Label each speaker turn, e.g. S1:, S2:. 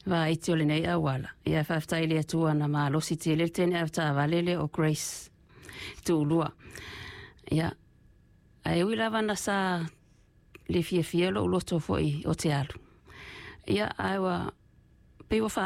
S1: Va iti ole nei awala. Ia whaftai lea tua na maa losi te le tene awta valele o Grace. Tu lua. Ia. Ai ui lava na sa le fia lo uloto foi o te alu. Ia aiwa pewa